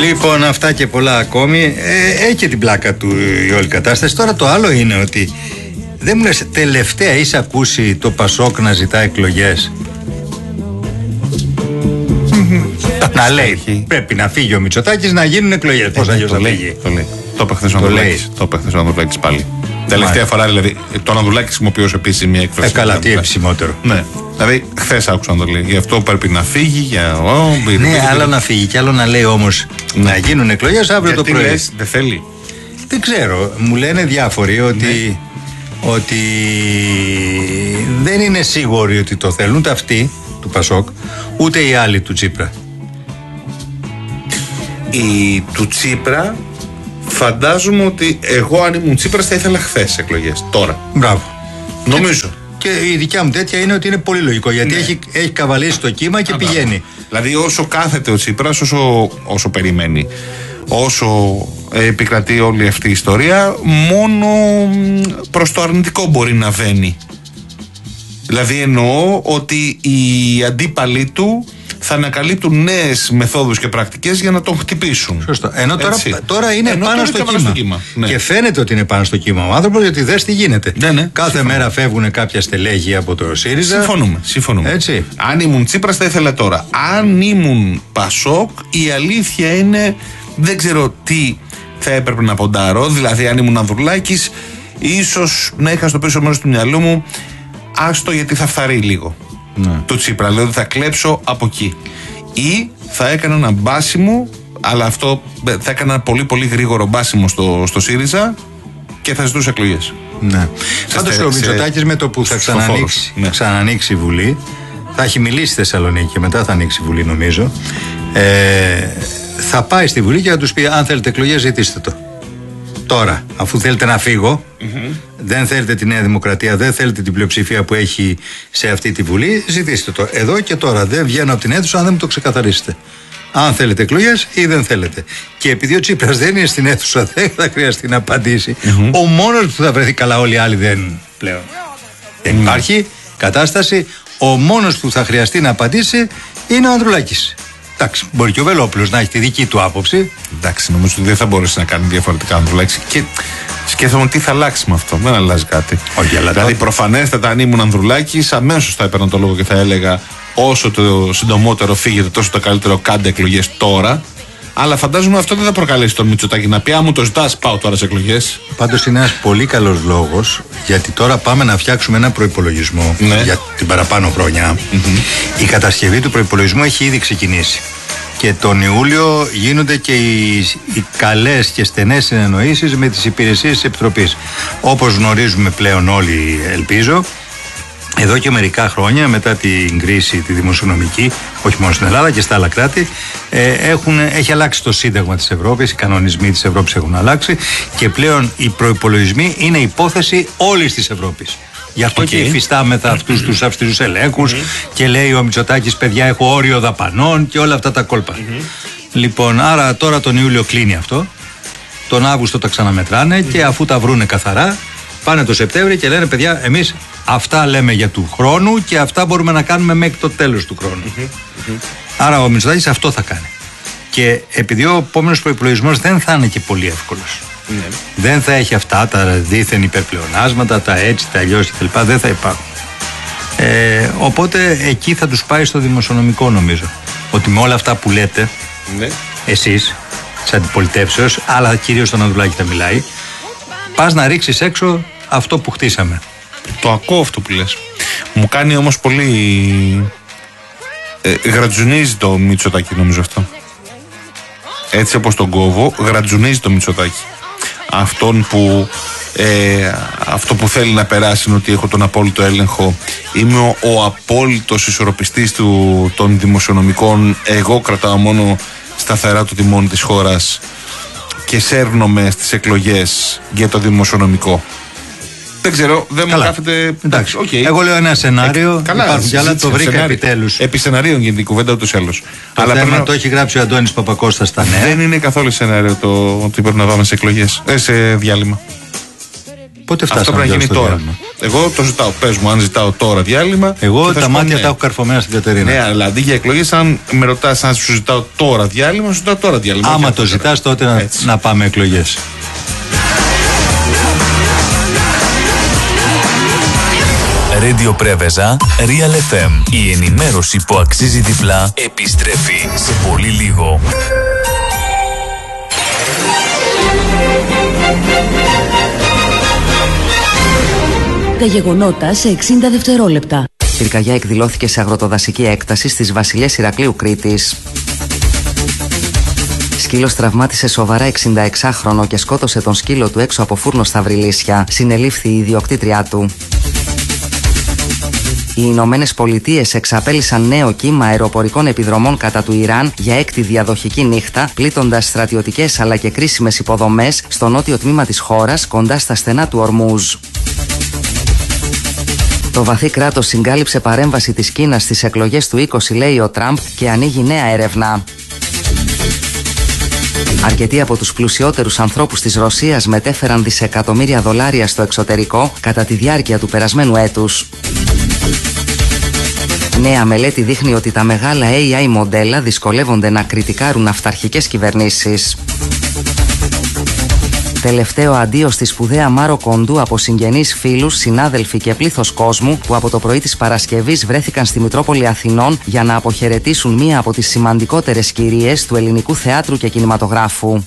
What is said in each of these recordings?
Λοιπόν, αυτά και πολλά ακόμη. Έχει και την πλάκα του η όλη κατάσταση. Τώρα το άλλο είναι ότι δεν μου λες, τελευταία είσαι ακούσει το Πασόκ να ζητά εκλογές? Να λέει πρέπει να φύγει ο Μητσοτάκης να γίνουν εκλογές. Πώς αλλιώς θα φύγει? Το είπε χθες ο Ανδρουλάκης πάλι. Τελευταία φορά δηλαδή. Το Ανδρουλάκη χρησιμοποιούσε επίσημη έκφραση. Καλά, τι επισημότερο. Ναι. Δηλαδή, χθες άκουσα να το λέει. Γι' αυτό πρέπει να φύγει. Ναι, άλλο να φύγει και άλλο να λέει όμως να γίνουν εκλογές αύριο το πρωί. Δεν θέλει. Δεν ξέρω. Μου λένε διάφοροι ότι δεν είναι σίγουροι ότι το θέλουν ούτε αυτοί του Πασόκ, ούτε οι άλλοι του Τσίπρα. Οι του Τσίπρα φαντάζομαι ότι εγώ αν ήμουν Τσίπρας θα ήθελα χθες εκλογές. Τώρα. Μπράβο. Νομίζω. Και η δικιά μου τέτοια είναι ότι είναι πολύ λογικό, γιατί έχει καβαλήσει το κύμα και πηγαίνει. Δηλαδή όσο κάθεται ο Τσίπρας, όσο περιμένει, όσο επικρατεί όλη αυτή η ιστορία, μόνο προς το αρνητικό μπορεί να βαίνει. Δηλαδή εννοώ ότι οι αντίπαλοι του θα ανακαλύπτουν νέες μεθόδους και πρακτικές για να τον χτυπήσουν. Σωστό. Ενώ τώρα είναι πάνω στο κύμα. Ναι. Και φαίνεται ότι είναι πάνω στο κύμα ο άνθρωπος, γιατί δες τι γίνεται. Ναι. Κάθε μέρα φεύγουν κάποια στελέχη από το ΣΥΡΙΖΑ. Συμφωνούμε. Έτσι. Αν ήμουν Τσίπρας θα ήθελα τώρα. Αν ήμουν Πασόκ, η αλήθεια είναι δεν ξέρω τι θα έπρεπε να ποντάρω. Δηλαδή, αν ήμουν Ανδρουλάκης, ίσως να είχα στο πίσω μέρος του μυαλού μου άστο γιατί θα φθαρεί λίγο. Ναι. Το Τσίπρα, λέω ότι θα κλέψω από εκεί. Ή θα έκανα ένα μπάσιμο, αλλά αυτό θα έκανα ένα πολύ πολύ γρήγορο μπάσιμο στο ΣΥΡΙΖΑ και θα ζητούσα εκλογές. Ναι. Πάντως ο Μητσοτάκης με το που θα ξανανοίξει η Βουλή, θα έχει μιλήσει στη Θεσσαλονίκη και μετά θα ανοίξει η Βουλή, νομίζω. Θα πάει στη Βουλή και θα τους πει: αν θέλετε εκλογές, ζητήστε το. Τώρα, αφού θέλετε να φύγω, δεν θέλετε τη Νέα Δημοκρατία, δεν θέλετε την πλειοψηφία που έχει σε αυτή τη Βουλή, ζητήστε το. Εδώ και τώρα δεν βγαίνω από την αίθουσα αν δεν μου το ξεκαθαρίσετε. Αν θέλετε εκλογές ή δεν θέλετε. Και επειδή ο Τσίπρας δεν είναι στην αίθουσα, δεν θα χρειαστεί να απαντήσει. Ο μόνος που θα βρεθεί, καλά, όλοι οι άλλοι δεν πλέον. Δεν υπάρχει κατάσταση. Ο μόνος που θα χρειαστεί να απαντήσει είναι ο Ανδρουλάκης. Εντάξει, μπορεί και ο Βελόπουλος να έχει τη δική του άποψη. Εντάξει, νομίζω ότι δεν θα μπορέσει να κάνει διαφορετικά Ανδρουλάκης. Και σκέφτομαι τι θα αλλάξει με αυτό. Δεν αλλάζει κάτι. Όχι, αλλά δηλαδή, προφανέστατα, αν ήμουν Ανδρουλάκης, αμέσως θα έπαιρνα το λόγο και θα έλεγα: όσο το συντομότερο φύγετε, τόσο το καλύτερο, κάντε εκλογές τώρα. Αλλά φαντάζομαι αυτό δεν θα προκαλέσει τον Μητσοτάκη να πει: αν μου το ζητάς, πάω τώρα σε εκλογές. Πάντως είναι ένας πολύ καλός λόγος, γιατί τώρα πάμε να φτιάξουμε ένα προϋπολογισμό για την παραπάνω χρονιά. Η κατασκευή του προϋπολογισμού έχει ήδη ξεκινήσει. Και τον Ιούλιο γίνονται και οι καλές και στενές συνεννοήσεις με τις υπηρεσίες της Επιτροπής. Όπως γνωρίζουμε πλέον όλοι, ελπίζω, εδώ και μερικά χρόνια μετά την κρίση τη δημοσιονομική, όχι μόνο στην Ελλάδα και στα άλλα κράτη, έχει αλλάξει το Σύνταγμα της Ευρώπης, οι κανονισμοί της Ευρώπης έχουν αλλάξει και πλέον οι προϋπολογισμοί είναι υπόθεση όλης της Ευρώπης. Γι' αυτό και υφιστάμεθα αυτούς τους αυστηρούς ελέγχους και λέει ο Μητσοτάκης: παιδιά, έχω όριο δαπανών και όλα αυτά τα κόλπα. Λοιπόν, άρα τώρα τον Ιούλιο κλείνει αυτό, τον Αύγουστο τα ξαναμετράνε και αφού τα βρούνε καθαρά, πάνε το Σεπτέμβριο και λένε: παιδιά, εμείς αυτά λέμε για του χρόνου και αυτά μπορούμε να κάνουμε μέχρι το τέλος του χρόνου. Άρα ο Μητσοτάκης αυτό θα κάνει. Και επειδή ο επόμενος προϋπολογισμός δεν θα είναι και πολύ εύκολος, δεν θα έχει αυτά τα δίθεν υπερπλεονάσματα, τα έτσι, τα αλλιώς κτλ. Δεν θα υπάρχουν. Οπότε εκεί θα τους πάει στο δημοσιονομικό, νομίζω. Ότι με όλα αυτά που λέτε, εσείς, της αντιπολιτεύσεως, αλλά κυρίως τον Ανδρουλάκη θα μιλάει, πας να ρίξεις έξω αυτό που χτίσαμε. Το ακούω αυτό που λες. Μου κάνει όμως πολύ. Γρατζουνίζει το Μητσοτάκη, νομίζω αυτό. Έτσι όπως τον κόβω, γρατζουνίζει το Μητσοτάκη. Αυτό που θέλει να περάσει είναι ότι έχω τον απόλυτο έλεγχο. Είμαι ο απόλυτος ισορροπιστής των δημοσιονομικών. Εγώ κρατάω μόνο σταθερά το τιμόνι της χώρας και σέρνομαι στις εκλογές για το δημοσιονομικό. Δεν ξέρω, δεν μου κάθεται. Εντάξει, εγώ λέω ένα σενάριο. Υπάρχουν κι άλλα, το βρήκα επιτέλους. Επί σενάριων γίνεται η κουβέντα ούτως ή άλλως. Αλλά πρέπει να το έχει γράψει ο Αντώνης Παπακώστας στα νέα. Δεν είναι καθόλου σενάριο το ότι πρέπει να πάμε σε εκλογές. Σε διάλειμμα. Πότε φτάσαμε? Αυτό πρέπει να γίνει τώρα. Διάλειμμα. Εγώ το ζητάω. Πες μου, αν ζητάω τώρα διάλειμμα. Εγώ τα μάτια τα έχω καρφωμένα στην Κατερίνα. Ναι, αλλά αντί για εκλογές, αν με ρωτάς αν σου ζητάω τώρα διάλειμμα, σου ζητάω τώρα διάλειμμα. Άμα το ζητάς, τότε να πάμε εκλογές. Radio Πρέβεζα, Real FM. Η ενημέρωση που αξίζει διπλά επιστρέφει σε πολύ λίγο. Τα γεγονότα σε 60 δευτερόλεπτα. Πυρκαγιά εκδηλώθηκε σε αγροτοδασική έκταση στις Βασιλιές Ηρακλείου Κρήτης. Σκύλος τραυμάτισε σοβαρά 66χρονο και σκότωσε τον σκύλο του έξω από φούρνο στα Βρυλίσια. Συνελήφθη η ιδιοκτήτριά του. Οι Ηνωμένες Πολιτείες εξαπέλυσαν νέο κύμα αεροπορικών επιδρομών κατά του Ιράν για έκτη διαδοχική νύχτα, πλήττοντας στρατιωτικές αλλά και κρίσιμες υποδομές στο νότιο τμήμα της χώρας, κοντά στα στενά του Ορμούζ. Το βαθύ κράτος συγκάλυψε παρέμβαση της Κίνας στις εκλογές του 20, λέει ο Τραμπ, και ανοίγει νέα έρευνα. Αρκετοί από τους πλουσιότερους ανθρώπους της Ρωσίας μετέφεραν δισεκατομμύρια δολάρια στο εξωτερικό κατά τη διάρκεια του περασμένου έτους. Νέα μελέτη δείχνει ότι τα μεγάλα AI μοντέλα δυσκολεύονται να κριτικάρουν αυταρχικές κυβερνήσεις. Τελευταίο αντίο στη σπουδαία Μάρο Κοντού από συγγενείς, φίλους, συνάδελφοι και πλήθος κόσμου που από το πρωί της Παρασκευής βρέθηκαν στη Μητρόπολη Αθηνών για να αποχαιρετήσουν μία από τις σημαντικότερες κυρίες του ελληνικού θεάτρου και κινηματογράφου.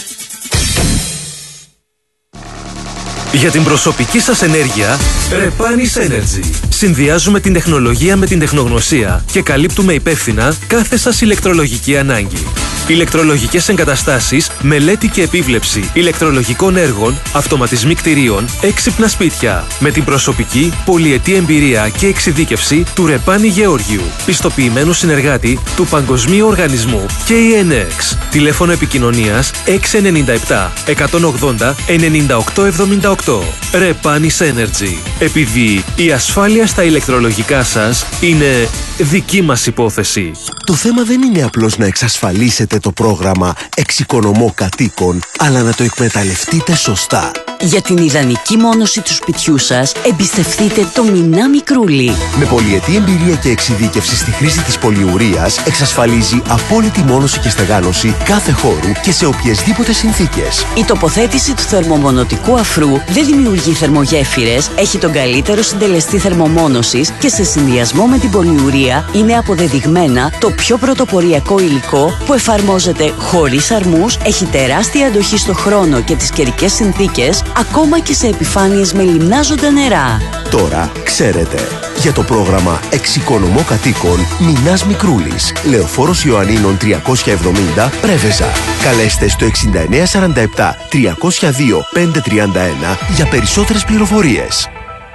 Για την προσωπική σας ενέργεια, Repanis Energy. Συνδυάζουμε την τεχνολογία με την τεχνογνωσία και καλύπτουμε υπεύθυνα κάθε σας ηλεκτρολογική ανάγκη. Ηλεκτρολογικές εγκαταστάσεις, μελέτη και επίβλεψη ηλεκτρολογικών έργων, αυτοματισμοί κτηρίων, έξυπνα σπίτια. Με την προσωπική, πολυετή εμπειρία και εξειδίκευση του Ρεπάνη Γεώργιου, πιστοποιημένου συνεργάτη του Παγκοσμίου Οργανισμού KNX. Τηλέφωνο επικοινωνίας 697 180 9878. Repanis Energy. Επειδή η ασφάλεια στα ηλεκτρολογικά σας είναι δική μας υπόθεση. Το θέμα δεν είναι απλώς να εξασφαλίσετε το πρόγραμμα Εξοικονομώ Κατοίκων, αλλά να το εκμεταλλευτείτε σωστά. Για την ιδανική μόνωση του σπιτιού σας, εμπιστευτείτε το Μινά Μικρούλι. Με πολυετή εμπειρία και εξειδίκευση στη χρήση της πολυουρίας, εξασφαλίζει απόλυτη μόνωση και στεγάνωση κάθε χώρου και σε οποιασδήποτε συνθήκες. Η τοποθέτηση του θερμομονωτικού αφρού δεν δημιουργεί θερμογέφυρες, έχει τον καλύτερο συντελεστή θερμομόνωσης και σε συνδυασμό με την πολυουρία είναι αποδεδειγμένα το πιο πρωτοποριακό υλικό που εφαρμόζεται χωρίς αρμούς, έχει τεράστια αντοχή στο χρόνο και τις καιρικές συνθήκες, ακόμα και σε επιφάνειες με λιμνάζοντα νερά. Τώρα ξέρετε. Για το πρόγραμμα Εξοικονομώ Κατοίκων, Μινάς Μικρούλης, Λεωφόρος Ιωαννίνων 370, Πρέβεζα. Καλέστε στο 6947 302 531 για περισσότερες πληροφορίες.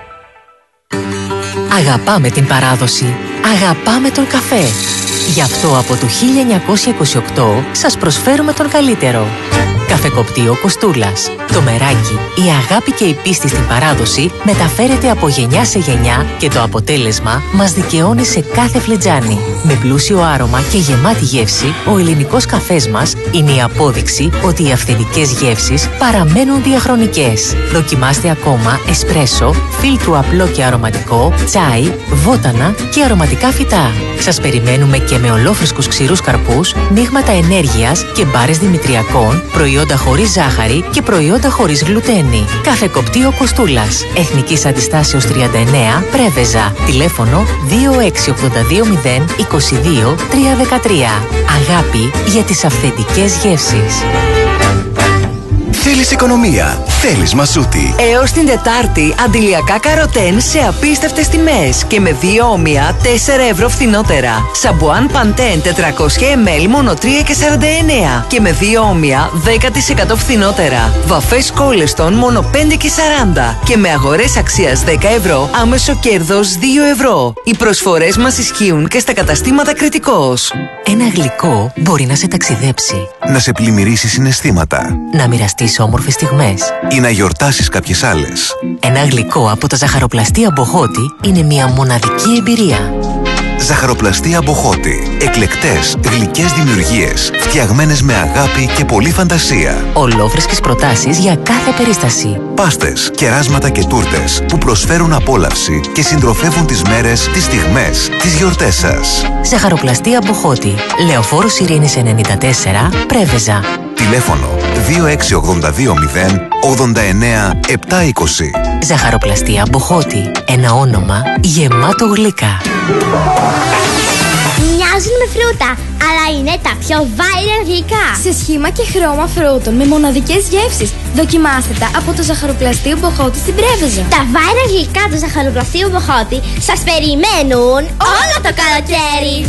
Αγαπάμε την παράδοση. Αγαπάμε τον καφέ. Γι' αυτό από το 1928 σας προσφέρουμε τον καλύτερο. Καφεκοπτείο Κοστούλας. Το μεράκι, η αγάπη και η πίστη στην παράδοση μεταφέρεται από γενιά σε γενιά και το αποτέλεσμα μας δικαιώνει σε κάθε φλιτζάνι. Με πλούσιο άρωμα και γεμάτη γεύση, ο ελληνικός καφές μας είναι η απόδειξη ότι οι αυθεντικές γεύσεις παραμένουν διαχρονικές. Δοκιμάστε ακόμα εσπρέσο, φίλτρου απλό και αρωματικό, τσάι, βότανα και αρωματικά φυτά. Σας περιμένουμε και με ολόφρυσκους ξηρούς καρπούς, μείγματα ενέργειας και μπάρες δημητριακών, προϊόντα χωρίς ζάχαρη και προϊόντα χωρίς γλουτένη. Καφεκοπτείο Κοστούλας. Εθνικής Αντιστάσεως 39, Πρέβεζα. Τηλέφωνο 26820 22 313. Αγάπη για τις αυθεντικές γεύσεις. Θέλεις οικονομία, θέλεις μασούτη. Έως την Τετάρτη, αντιλιακά καροτέν σε απίστευτες τιμές και με 2 όμοια 4 ευρώ φθηνότερα. Σαμπουάν Παντέν 400 ml μόνο 3,49 και με 2 όμοια 10% φθηνότερα. Βαφές Κόλεστον μόνο 5,40 και με αγορές αξίας 10 ευρώ άμεσο κέρδος 2 ευρώ. Οι προσφορές μας ισχύουν και στα καταστήματα Κρητικός. Ένα γλυκό μπορεί να σε ταξιδέψει, Να σε πλημμυρίσει συναισθήματα να μοιραστείς όμορφες στιγμές. ή να γιορτάσεις κάποιες άλλες. Ένα γλυκό από τα ζαχαροπλαστεία Μποχώτη είναι μια μοναδική εμπειρία. Ζαχαροπλαστεία Μποχώτη. Εκλεκτές, γλυκές δημιουργίες, φτιαγμένες με αγάπη και πολλή φαντασία. Ολόφρεσκες προτάσεις για κάθε περίσταση. Πάστες, κεράσματα και τούρτες που προσφέρουν απόλαυση και συντροφεύουν τις μέρες, τις στιγμές, τις γιορτές σας. Ζαχαροπλαστεία Μποχώτη. Λεωφόρος Ειρήνης 94, Πρέβεζα. Τηλέφωνο 26820 89 720. Ζαχαροπλαστεία Μποχώτη. Ένα όνομα γεμάτο γλυκά. Μοιάζουν με φρούτα, αλλά είναι τα πιο viral γλυκά. Σε σχήμα και χρώμα φρούτων με μοναδικές γεύσεις. Δοκιμάστε τα από το Ζαχαροπλαστείο Μποχώτη στην Πρέβεζα. Τα viral γλυκά του Ζαχαροπλαστείου Μποχώτη σας περιμένουν όλο το καλοκαίρι.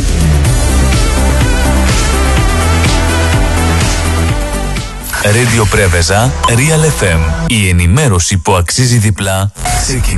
Radio Πρέβεζα, Real FM. Η ενημέρωση που αξίζει διπλά ξεκινά.